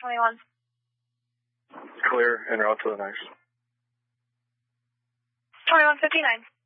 21. Clear, en route to the next. 2159.